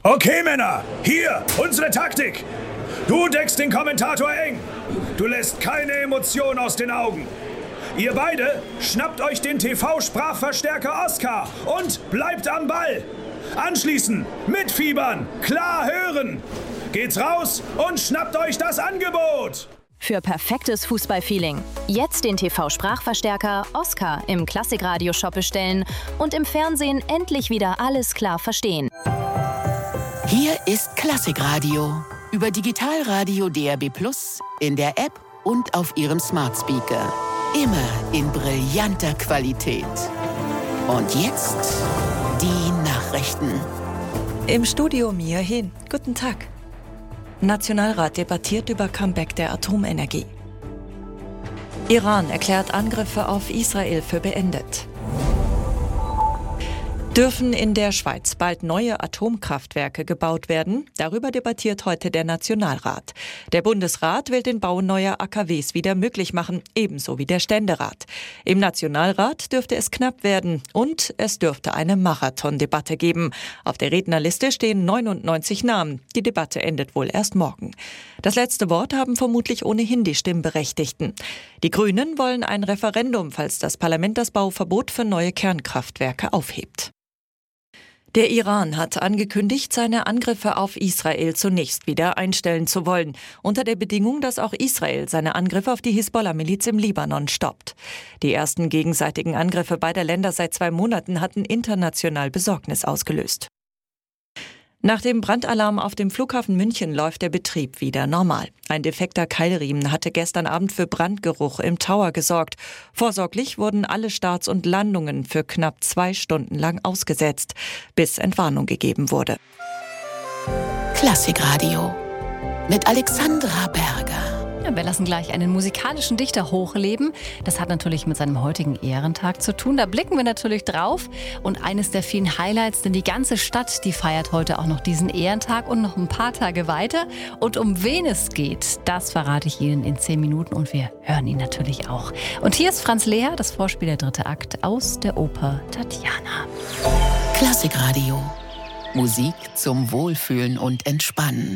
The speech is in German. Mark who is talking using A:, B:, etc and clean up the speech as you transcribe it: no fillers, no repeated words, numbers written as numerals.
A: Okay, Männer, hier, unsere Taktik. Du deckst den Kommentator eng. Du lässt keine Emotion aus den Augen. Ihr beide schnappt euch den TV-Sprachverstärker Oscar und bleibt am Ball. Anschließend mitfiebern, klar hören. Geht's raus und schnappt euch das Angebot.
B: Für perfektes Fußballfeeling. Jetzt den TV-Sprachverstärker Oscar im Klassikradio-Shop bestellen und im Fernsehen endlich wieder alles klar verstehen.
C: Hier ist Klassikradio. Über Digitalradio DAB+, in der App und auf Ihrem Smart Speaker. Immer in brillanter Qualität. Und jetzt die Nachrichten.
D: Im Studio Mia Hin. Guten Tag. Nationalrat debattiert über Comeback der Atomenergie. Iran erklärt Angriffe auf Israel für beendet. Dürfen in der Schweiz bald neue Atomkraftwerke gebaut werden? Darüber debattiert heute der Nationalrat. Der Bundesrat will den Bau neuer AKWs wieder möglich machen, ebenso wie der Ständerat. Im Nationalrat dürfte es knapp werden und es dürfte eine Marathondebatte geben. Auf der Rednerliste stehen 99 Namen. Die Debatte endet wohl erst morgen. Das letzte Wort haben vermutlich ohnehin die Stimmberechtigten. Die Grünen wollen ein Referendum, falls das Parlament das Bauverbot für neue Kernkraftwerke aufhebt. Der Iran hat angekündigt, seine Angriffe auf Israel zunächst wieder einstellen zu wollen, unter der Bedingung, dass auch Israel seine Angriffe auf die Hisbollah-Miliz im Libanon stoppt. Die ersten gegenseitigen Angriffe beider Länder seit 2 Monaten hatten international Besorgnis ausgelöst. Nach dem Brandalarm auf dem Flughafen München läuft der Betrieb wieder normal. Ein defekter Keilriemen hatte gestern Abend für Brandgeruch im Tower gesorgt. Vorsorglich wurden alle Starts und Landungen für knapp 2 Stunden lang ausgesetzt, bis Entwarnung gegeben wurde.
C: Klassikradio mit Alexandra Berger.
E: Ja, wir lassen gleich einen musikalischen Dichter hochleben. Das hat natürlich mit seinem heutigen Ehrentag zu tun. Da blicken wir natürlich drauf. Und eines der vielen Highlights, denn die ganze Stadt, die feiert heute auch noch diesen Ehrentag und noch ein paar Tage weiter. Und um wen es geht, das verrate ich Ihnen in 10 Minuten und wir hören ihn natürlich auch. Und hier ist Franz Lehrer, das Vorspiel der 3. Akt aus der Oper Tatjana.
C: Klassikradio. Musik zum Wohlfühlen und Entspannen.